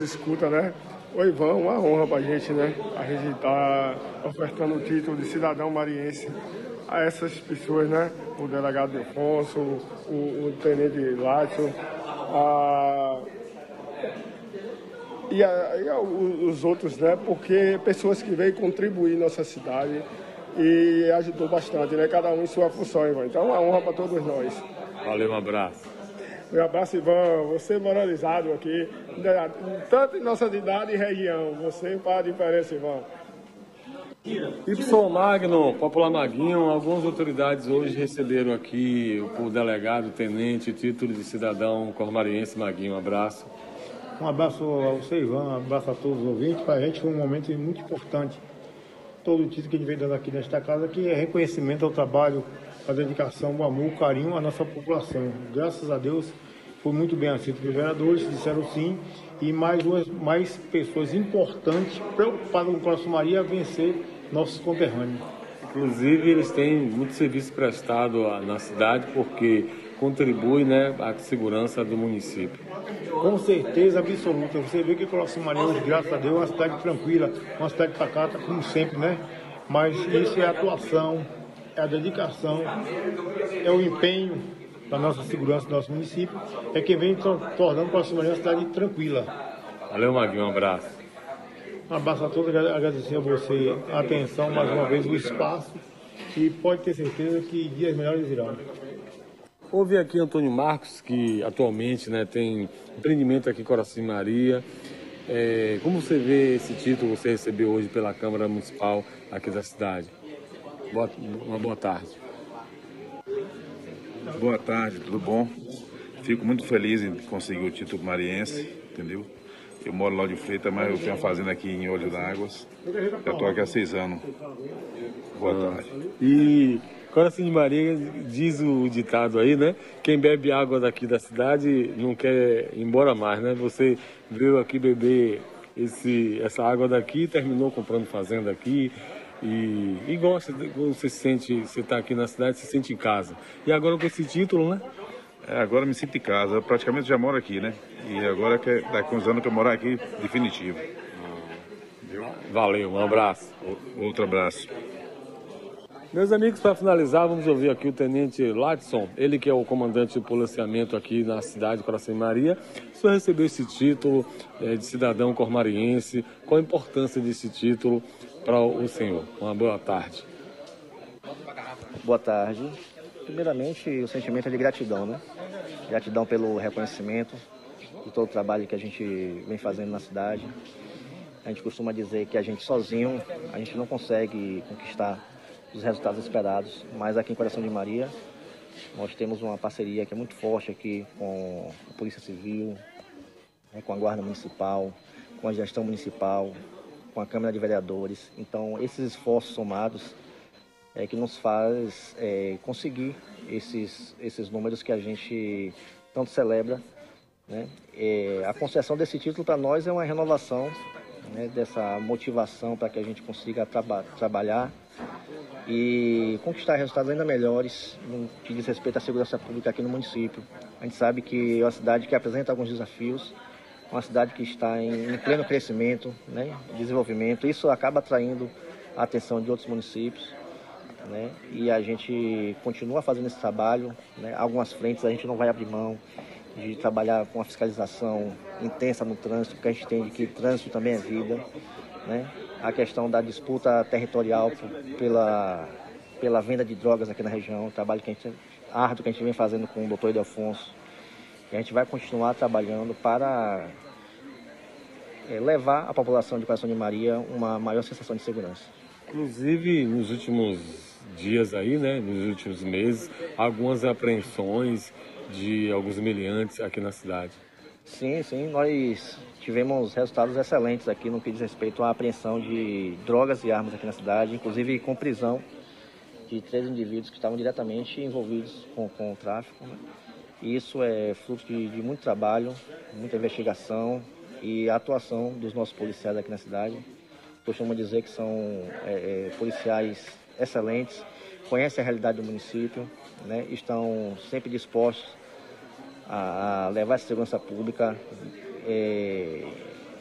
Escuta, né? Oi, Ivan, uma honra pra gente, né? A gente tá ofertando o título de cidadão mariense a essas pessoas, né? O delegado Afonso, o tenente Látio, os outros, né? Porque pessoas que veio contribuir em nossa cidade e ajudou bastante, né? Cada um em sua função, Ivan. Então, é uma honra para todos nós. Valeu, um abraço. Um abraço, Ivan. Você moralizado aqui, tanto em nossa cidade e região. Você faz a diferença, Ivan. Y Magno, Popular Maguinho, algumas autoridades hoje receberam aqui o delegado, tenente, título de cidadão cormariense Maguinho. Um abraço. Um abraço a você, Ivan, um abraço a todos os ouvintes. Para a gente foi um momento muito importante. Todo o título que a gente vem dando aqui nesta casa, que é reconhecimento ao trabalho, a dedicação, o amor, o carinho à nossa população. Graças a Deus, foi muito bem aceito pelos vereadores, disseram sim, e mais pessoas importantes preocupadas com o Coração Maria a vencer nossos conterrâneos. Inclusive, eles têm muito serviço prestado na cidade, porque contribui, né, à segurança do município. Com certeza absoluta. Você vê que Coração Maria, hoje, graças a Deus, é uma cidade tranquila, uma cidade pacata, como sempre, né? Mas isso é a atuação, é a dedicação, é o empenho da nossa segurança do nosso município, é quem vem tornando Coração Maria uma cidade tranquila. Valeu, Maguinho, um abraço. Um abraço a todos, agradecer a você a atenção, mais uma vez, o espaço, e pode ter certeza que dias melhores irão. Houve aqui Antônio Marcos, que atualmente, né, tem empreendimento aqui em Coração Maria. Como você vê esse título que você recebeu hoje pela Câmara Municipal aqui da cidade? Uma boa tarde. Boa tarde, tudo bom? Fico muito feliz em conseguir o título mariense, entendeu? Eu moro lá de Freitas, mas eu tenho uma fazenda aqui em Olho d'Águas. Eu estou aqui há 6 anos. Boa tarde. E Coração de Maria diz o ditado aí, né? Quem bebe água daqui da cidade não quer ir embora mais, né? Você veio aqui beber essa água daqui, terminou comprando fazenda aqui e gosta, quando você está aqui na cidade, se sente em casa. E agora com esse título, né? Agora eu me sinto em casa. Eu praticamente já moro aqui, né? E agora daqui a uns anos que eu morar aqui, definitivo. Valeu, um abraço. Outro abraço. Meus amigos, para finalizar, vamos ouvir aqui o Tenente Ladson, ele que é o comandante de policiamento aqui na cidade de Coração Maria. O senhor recebeu esse título de cidadão cormariense. Qual a importância desse título para o senhor? Uma boa tarde. Boa tarde. Primeiramente, o sentimento é de gratidão, né? Gratidão pelo reconhecimento de todo o trabalho que a gente vem fazendo na cidade. A gente costuma dizer que a gente sozinho, a gente não consegue conquistar os resultados esperados, mas aqui em Coração de Maria nós temos uma parceria que é muito forte aqui com a Polícia Civil, né, com a Guarda Municipal, com a gestão municipal, com a Câmara de Vereadores. Então, esses esforços somados é que nos faz conseguir esses números que a gente tanto celebra, né? A concessão desse título para nós é uma renovação, né, dessa motivação para que a gente consiga trabalhar e conquistar resultados ainda melhores no que diz respeito à segurança pública aqui no município. A gente sabe que é uma cidade que apresenta alguns desafios, uma cidade que está em pleno crescimento, né, desenvolvimento. Isso acaba atraindo a atenção de outros municípios, né, e a gente continua fazendo esse trabalho, né. Algumas frentes a gente não vai abrir mão de trabalhar com a fiscalização intensa no trânsito, porque a gente entende que trânsito também é vida, né? A questão da disputa territorial pela venda de drogas aqui na região, o trabalho árduo que a gente vem fazendo com o doutor Afonso. E a gente vai continuar trabalhando para levar à população de Coração de Maria uma maior sensação de segurança. Inclusive, nos últimos dias aí, né, nos últimos meses, algumas apreensões de alguns meliantes aqui na cidade. Sim, nós tivemos resultados excelentes aqui no que diz respeito à apreensão de drogas e armas aqui na cidade, inclusive com prisão de 3 indivíduos que estavam diretamente envolvidos com o tráfico, né? E isso é fruto de muito trabalho, muita investigação e a atuação dos nossos policiais aqui na cidade. Costumo dizer que são policiais excelentes, conhecem a realidade do município, né? Estão sempre dispostos a levar a segurança pública